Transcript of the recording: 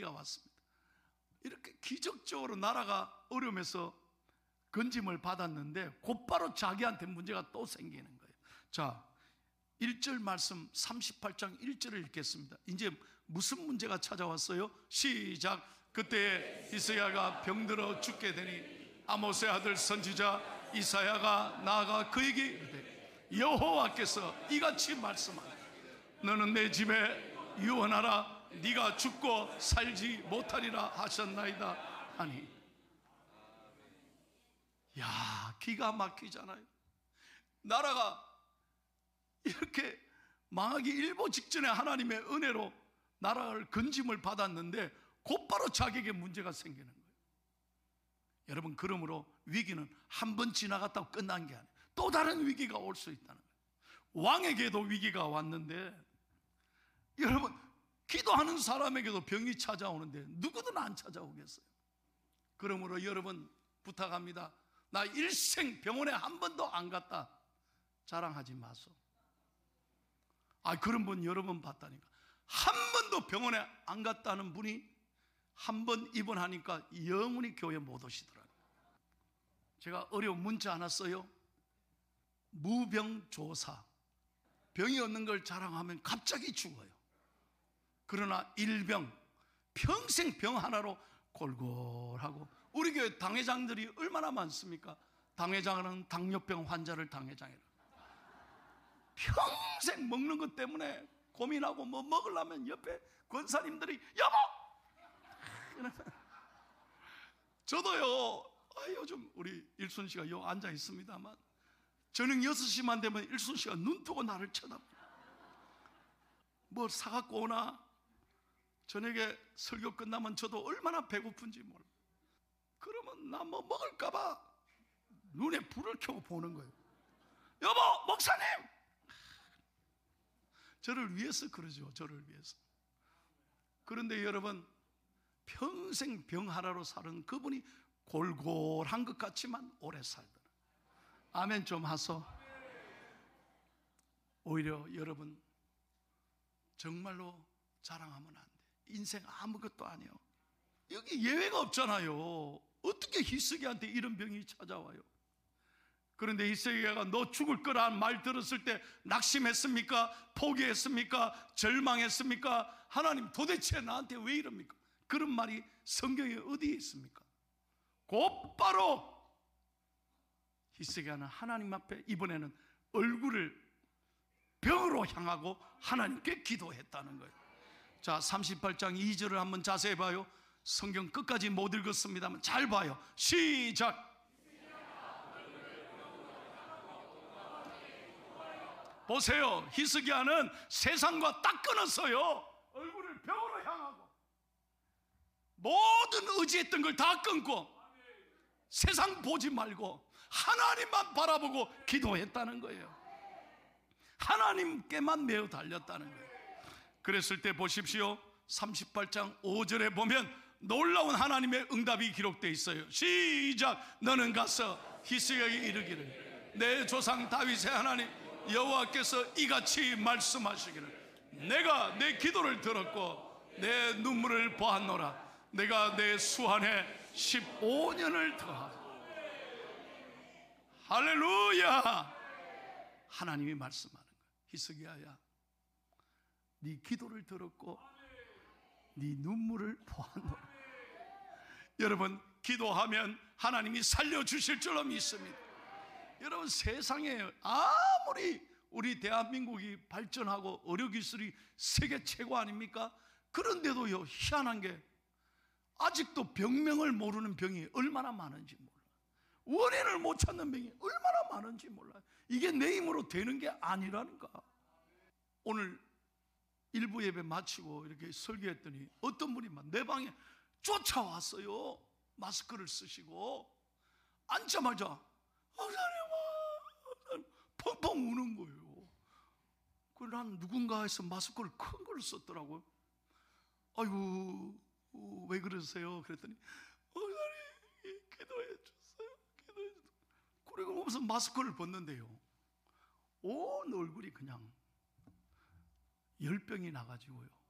위기가 왔습니다. 이렇게 기적적으로 나라가 어려움에서 건짐을 받았는데 곧바로 자기한테 문제가 또 생기는 거예요. 자, 1절 말씀 38장 1절을 읽겠습니다. 이제 무슨 문제가 찾아왔어요? 시작. 그때 히스기야가 병들어 죽게 되니 아모스의 아들 선지자 이사야가 나아가 그에게 이르되 여호와께서 이같이 말씀하라. 너는 내 집에 유언하라. 네가 죽고 살지 못하리라 하셨나이다 하니. 야, 기가 막히잖아요. 나라가 이렇게 망하기 일보 직전에 하나님의 은혜로 나라를 건짐을 받았는데 곧바로 자기에게 문제가 생기는 거예요. 여러분, 그러므로 위기는 한 번 지나갔다고 끝난 게 아니에요. 또 다른 위기가 올 수 있다는 거예요. 왕에게도 위기가 왔는데, 여러분, 기도하는 사람에게도 병이 찾아오는데 누구든 안 찾아오겠어요. 그러므로 여러분 부탁합니다. 나 일생 병원에 한 번도 안 갔다 자랑하지 마소. 그런 분 여러 번 봤다니까. 한 번도 병원에 안 갔다는 분이 한 번 입원하니까 영원히 교회 못 오시더라고요. 제가 어려운 문자 하나 써요. 무병조사. 병이 없는 걸 자랑하면 갑자기 죽어요. 그러나 일병, 평생 병 하나로 골골하고. 우리 교회 당회장들이 얼마나 많습니까? 당회장은 당뇨병 환자를 당회장이라. 평생 먹는 것 때문에 고민하고 뭐 먹으려면 옆에 권사님들이 여보! 저도요, 요즘 우리 일순 씨가 요 앉아 있습니다만 저녁 6시만 되면 일순 씨가 눈 뜨고 나를 쳐다봐요. 뭐 사갖고 오나? 저녁에 설교 끝나면 저도 얼마나 배고픈지 몰라. 그러면 나 뭐 먹을까봐 눈에 불을 켜고 보는 거예요. 여보, 목사님! 저를 위해서 그러죠. 저를 위해서. 그런데 여러분, 평생 병 하나로 사는 그분이 골골한 것 같지만 오래 살더라. 아멘 좀 하소. 오히려 여러분, 정말로 자랑하면 안 돼. 인생 아무것도 아니에요. 여기 예외가 없잖아요. 어떻게 히스기야한테 이런 병이 찾아와요? 그런데 히스기야가 너 죽을 거란 말 들었을 때 낙심했습니까? 포기했습니까? 절망했습니까? 하나님 도대체 나한테 왜 이럽니까? 그런 말이 성경에 어디에 있습니까? 곧바로 히스기야는 하나님 앞에 이번에는 얼굴을 병으로 향하고 하나님께 기도했다는 거예요. 자, 38장 2절을 한번 자세히 봐요. 성경 끝까지 못 읽었습니다만 잘 봐요. 시작. 보세요. 히스기야는 세상과 딱 끊었어요. 얼굴을 벽으로 향하고 모든 의지했던 걸 다 끊고 세상 보지 말고 하나님만 바라보고 기도했다는 거예요. 하나님께만 매어 달렸다는 거예요. 그랬을 때 보십시오. 38장 5절에 보면 놀라운 하나님의 응답이 기록되어 있어요. 시작. 너는 가서 히스기야에게 이르기를 내 조상 다윗의 하나님 여호와께서 이같이 말씀하시기를 내가 내 기도를 들었고 내 눈물을 보았노라. 내가 내 수한에 15년을 더하고. 할렐루야. 하나님이 말씀하는 거예요. 히스기야야, 네 기도를 들었고 네 눈물을 보았노라. 여러분, 기도하면 하나님이 살려주실 줄로 믿습니다. 여러분, 세상에 아무리 우리 대한민국이 발전하고 의료기술이 세계 최고 아닙니까? 그런데도요, 희한한 게 아직도 병명을 모르는 병이 얼마나 많은지 몰라요. 원인을 못 찾는 병이 얼마나 많은지 몰라요. 이게 내 힘으로 되는 게 아니라는가. 오늘 일부 예배 마치고 이렇게 설교했더니 어떤 분이 막 내 방에 쫓아왔어요. 마스크를 쓰시고 앉자마자 하나님 펑펑 우는 거예요. 그래서 난 누군가 해서 마스크를 큰 걸 썼더라고요. 아이고, 왜 그러세요? 그랬더니 하나님 기도해 줬어요. 기도해 줬어요. 그리고 무슨 마스크를 벗는데요, 온 얼굴이 그냥 열병이 나가지고요,